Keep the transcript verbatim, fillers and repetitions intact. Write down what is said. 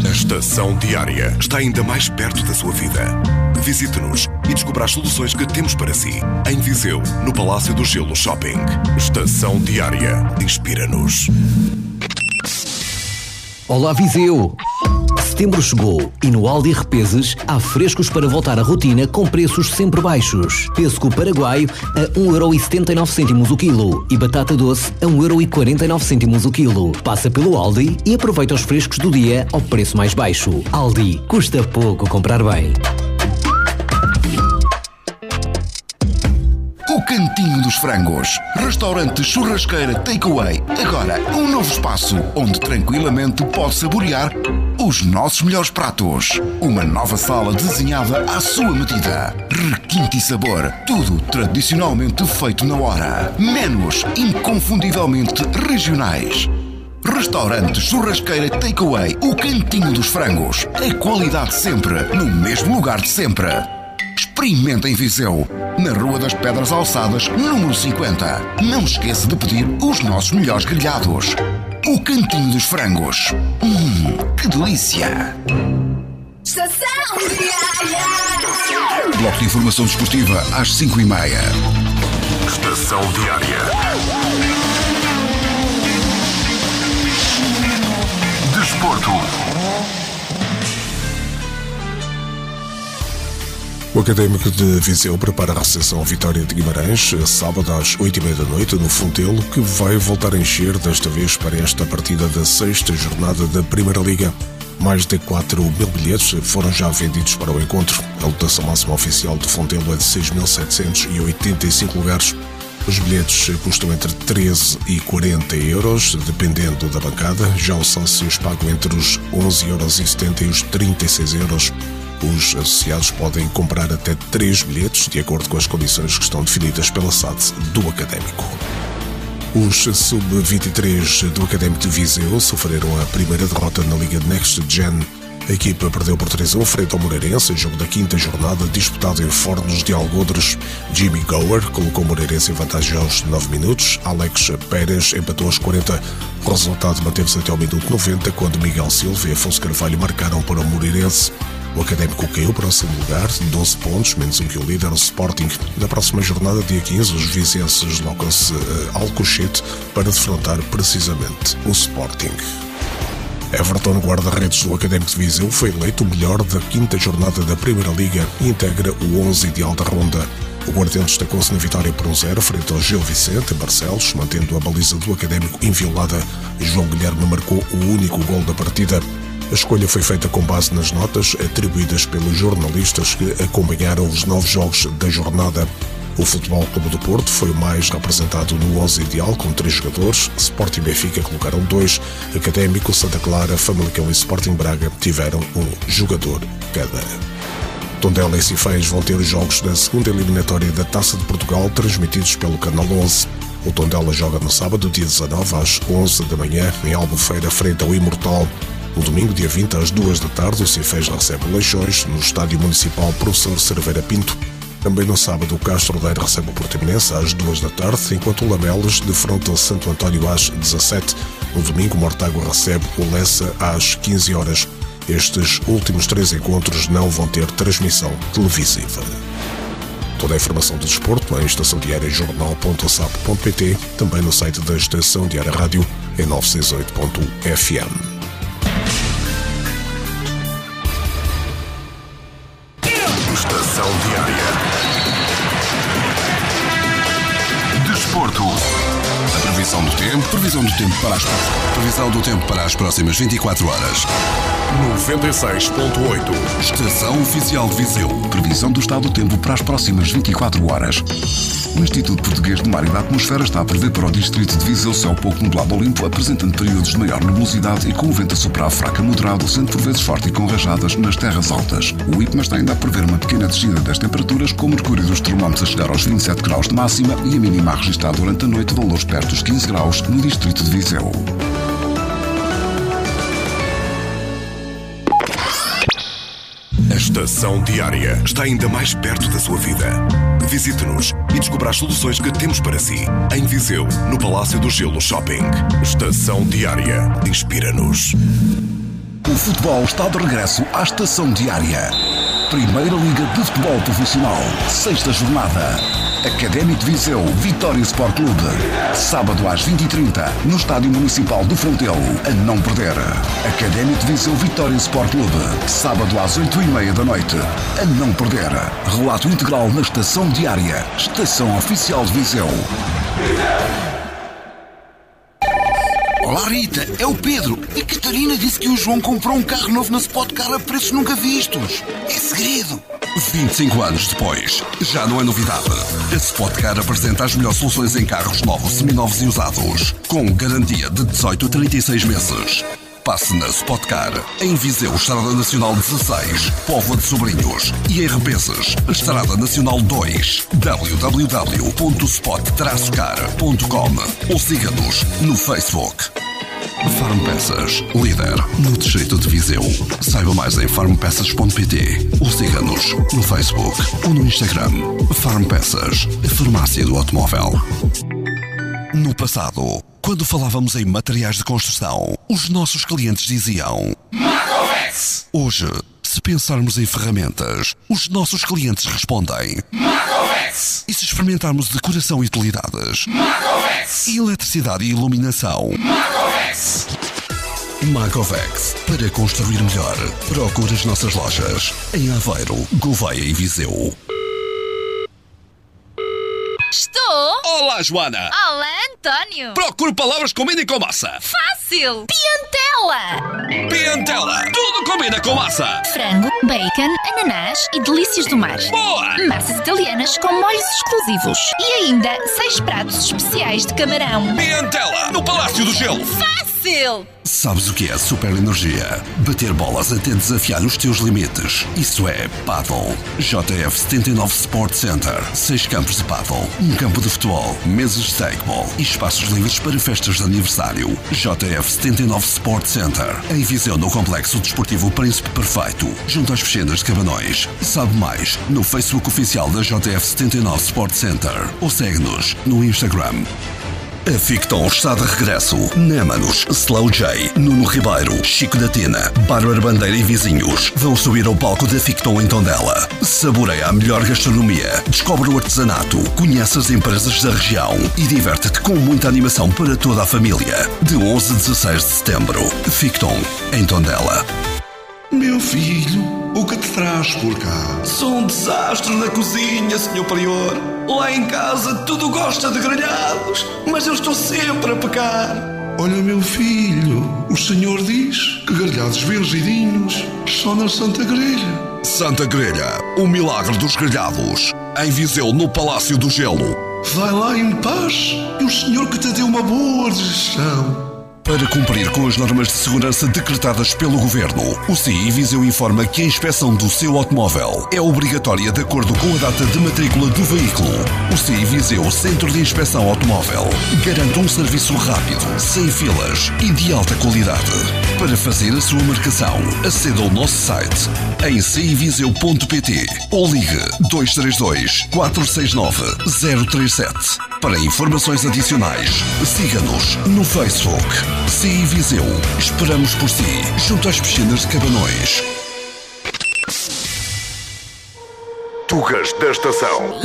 A Estação Diária está ainda mais perto da sua vida. Visite-nos e descubra as soluções que temos para si. Em Viseu, no Palácio do Gelo Shopping. Estação Diária. Inspira-nos. Olá, Viseu! Setembro chegou e no Aldi Repeses há frescos para voltar à rotina com preços sempre baixos. Pêssego paraguaio a um euro e setenta e nove cêntimos o quilo e batata doce a um euro e quarenta e nove cêntimos o quilo. Passa pelo Aldi e aproveita os frescos do dia ao preço mais baixo. Aldi, custa pouco comprar bem. O Cantinho dos Frangos. Restaurante Churrasqueira Takeaway. Agora, um novo espaço onde tranquilamente pode saborear os nossos melhores pratos. Uma nova sala desenhada à sua medida. Requinte e sabor. Tudo tradicionalmente feito na hora. Menus inconfundivelmente regionais. Restaurante Churrasqueira Takeaway. O Cantinho dos Frangos. A qualidade sempre, no mesmo lugar de sempre. Experimenta em Viseu, na Rua das Pedras Alçadas, número cinquenta. Não esqueça de pedir os nossos melhores grelhados. O Cantinho dos Frangos. Hum, que delícia! Estação Diária. Bloco de informação desportiva às cinco e meia. Estação Diária. Desporto. O Académico de Viseu prepara a recepção à Vitória de Guimarães, sábado às oito e meia da noite, no Fontelo, que vai voltar a encher, desta vez para esta partida da sexta jornada da Primeira Liga. Mais de quatro mil bilhetes foram já vendidos para o encontro. A lotação máxima oficial do Fontelo é de seis mil setecentos e oitenta e cinco lugares. Os bilhetes custam entre treze e quarenta euros, dependendo da bancada. Já os sócios pagam entre os onze euros e setenta e os trinta e seis euros. Os associados podem comprar até três bilhetes, de acordo com as condições que estão definidas pela S A D do Académico. Os sub vinte e três do Académico de Viseu sofreram a primeira derrota na Liga Next Gen. A equipa perdeu por três a um frente ao Moreirense, em jogo da quinta jornada, disputado em Fornos de Algodres. Jimmy Gower colocou o Moreirense em vantagem aos nove minutos. Alex Pérez empatou aos quarenta. O resultado manteve-se até ao minuto noventa, quando Miguel Silva e Afonso Carvalho marcaram para o Moreirense. O Académico caiu para o segundo lugar, doze pontos, menos um que o líder, o Sporting. Na próxima jornada, dia quinze, os vizenses deslocam-se a Alcochete para defrontar precisamente o Sporting. Everton, guarda-redes do Académico de Viseu, foi eleito o melhor da quinta jornada da Primeira Liga e integra o onze ideal da ronda. O guardião destacou-se na vitória por um zero frente ao Gil Vicente, em Barcelos, mantendo a baliza do Académico inviolada. João Guilherme marcou o único gol da partida. A escolha foi feita com base nas notas atribuídas pelos jornalistas que acompanharam os nove jogos da jornada. O Futebol Clube do Porto foi o mais representado no onze ideal, com três jogadores. Sporting e Benfica colocaram dois. Académico, Santa Clara, Famalicão e Sporting Braga tiveram um jogador cada. Tondela e Cifés vão ter os jogos da segunda eliminatória da Taça de Portugal, transmitidos pelo Canal onze. O Tondela joga no sábado, dia dezanove, às onze da manhã, em Albufeira, frente ao Imortal. No domingo, dia vinte, às duas da tarde, o Cifés recebe o Leixões, no Estádio Municipal Professor Cerveira Pinto. Também no sábado, o Castro Daire recebe o Portimonense às duas da tarde, enquanto o Lamelas defronta o Santo António às dezassete. No domingo, o Mortágua recebe o Lessa às quinze horas. Estes últimos três encontros não vão ter transmissão televisiva. Toda a informação do desporto em estação diária jornal ponto sap ponto pt, também no site da Estação Diária Rádio em novecentos e oito ponto f m. Estação Diária. Desporto. A previsão do tempo, previsão do tempo para as previsão do tempo para as próximas vinte e quatro horas. noventa e seis ponto oito. Estação Oficial de Viseu. Previsão do estado do tempo para as próximas vinte e quatro horas. O Instituto Português do Mar e da Atmosfera está a prever para o distrito de Viseu céu pouco nublado ou limpo, apresentando períodos de maior nebulosidade e com o vento a soprar fraco a moderado, sendo por vezes forte e com rajadas nas terras altas. O IPMA está ainda a prever uma pequena descida das temperaturas, com o mercúrio dos termómetros a chegar aos vinte e sete graus de máxima e a mínima a registrar durante a noite valores perto dos quinze graus no distrito de Viseu. A Estação Diária está ainda mais perto da sua vida. Visite-nos e descubra as soluções que temos para si. Em Viseu, no Palácio do Gelo Shopping. Estação Diária. Inspira-nos. O futebol está de regresso à Estação Diária. Primeira Liga de Futebol Profissional, sexta jornada. Académico de Viseu, Vitória Sport Clube. Sábado às vinte e trinta, no Estádio Municipal do Fontelo, a não perder. Académico de Viseu, Vitória Sport Clube. Sábado às oito e meia da noite, a não perder. Relato integral na Estação Diária, Estação Oficial de Viseu. Olá Rita, é o Pedro. A Catarina disse que o João comprou um carro novo na Spot Car a preços nunca vistos. É segredo. vinte e cinco anos depois, já não é novidade. A Spot Car apresenta as melhores soluções em carros novos, seminovos e usados, com garantia de dezoito a trinta e seis meses. Passe na Spot Car, em Viseu, Estrada Nacional dezasseis, Póvoa de Sobrinhos, e em Repeses, Estrada Nacional dois, w w w ponto spot car ponto com, ou siga-nos no Facebook. Farm Peças, líder no distrito de Viseu. Saiba mais em farm peças ponto p t ou siga-nos no Facebook ou no Instagram. Farm Peças, a farmácia do automóvel. No passado, quando falávamos em materiais de construção, os nossos clientes diziam Macovex. Hoje, se pensarmos em ferramentas, os nossos clientes respondem Macovex. E se experimentarmos decoração e utilidades, Macovex. E eletricidade e iluminação, Macovex. Macovex. Para construir melhor, procure as nossas lojas em Aveiro, Gouveia e Viseu. Estou? Olá, Joana! Olá, António! Procuro palavras que combinem com massa. Fácil! Piantela! Piantela! Tudo combina com massa! Frango, bacon, ananás e delícias do mar. Boa! Massas italianas com molhos exclusivos. E ainda seis pratos especiais de camarão. Piantela! No Palácio do Gelo! Fácil! Sabes o que é super energia? Bater bolas até desafiar os teus limites. Isso é Paddle. J F setenta e nove Sport Center. Seis campos de paddle, um campo de futebol, mesas de takeball e espaços livres para festas de aniversário. J F setenta e nove Sport Center. Em Viseu, no Complexo Desportivo Príncipe Perfeito, junto às piscinas de Cabanões. Sabe mais no Facebook oficial da J F setenta e nove Sport Center ou segue-nos no Instagram. A Ficton está de regresso. Némanos, Slow J, Nuno Ribeiro, Chico da Tina, Bárbara Bandeira e vizinhos vão subir ao palco da Ficton em Tondela. Saboreia a melhor gastronomia, descobre o artesanato, conhece as empresas da região e diverte-te com muita animação para toda a família. De onze a dezasseis de setembro. Ficton, em Tondela. Meu filho, o que te traz por cá? Sou um desastre na cozinha, senhor Prior. Lá em casa tudo gosta de grelhados, mas eu estou sempre a pecar. Olha, meu filho, o senhor diz que grelhados virgidinhos só na Santa Grelha. Santa Grelha, o milagre dos grelhados. Em Viseu, no Palácio do Gelo. Vai lá em paz e o senhor que te deu uma boa digestão. Para cumprir com as normas de segurança decretadas pelo Governo, o C I Viseu informa que a inspeção do seu automóvel é obrigatória de acordo com a data de matrícula do veículo. O C I Viseu Centro de Inspeção Automóvel garante um serviço rápido, sem filas e de alta qualidade. Para fazer a sua marcação, aceda ao nosso site em c i viseu ponto p t ou ligue dois três dois, quatro seis nove, zero três sete. Para informações adicionais, siga-nos no Facebook. C I Viseu. Esperamos por si, junto às piscinas de Cabanões. Tugas da Estação.